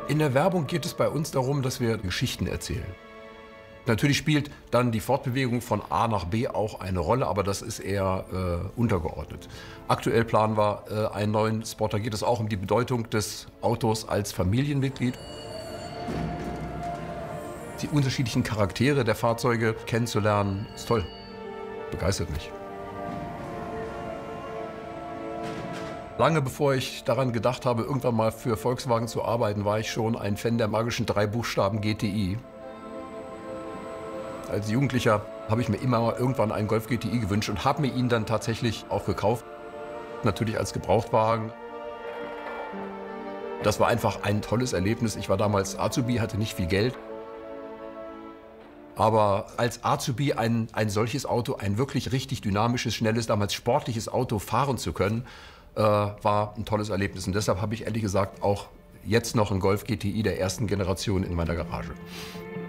In der Werbung geht es bei uns darum, dass wir Geschichten erzählen. Natürlich spielt dann die Fortbewegung von A nach B auch eine Rolle, aber das ist eher untergeordnet. Aktuell planen wir einen neuen Spot, da geht es auch um die Bedeutung des Autos als Familienmitglied. Die unterschiedlichen Charaktere der Fahrzeuge kennenzulernen, ist toll. Begeistert mich. Lange bevor ich daran gedacht habe, irgendwann mal für Volkswagen zu arbeiten, war ich schon ein Fan der magischen 3 Buchstaben GTI. Als Jugendlicher habe ich mir immer irgendwann einen Golf GTI gewünscht und habe mir ihn dann tatsächlich auch gekauft. Natürlich als Gebrauchtwagen. Das war einfach ein tolles Erlebnis. Ich war damals Azubi, hatte nicht viel Geld. Aber als Azubi ein solches Auto, ein wirklich richtig dynamisches, schnelles, damals sportliches Auto fahren zu können, war ein tolles Erlebnis. Und deshalb habe ich ehrlich gesagt auch jetzt noch einen Golf GTI der ersten Generation in meiner Garage.